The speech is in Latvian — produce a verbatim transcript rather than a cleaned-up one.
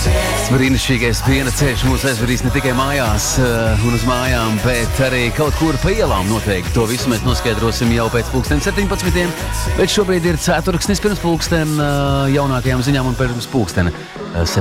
Brīnišķīgais piena ceļš mūs aizvedīs ne tikai mājās uh, un uz mājām, bet arī kaut kur pa ielām noteikti. To visu mēs noskaidrosim jau pēc pulksten septiņpadsmitiem, bet šobrīd ir ceturksnis pirms pulksten uh, jaunākajām ziņām un pirms pulksten uh,